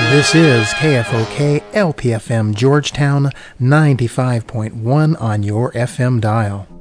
This is KFOK LPFM Georgetown 95.1 on your FM dial.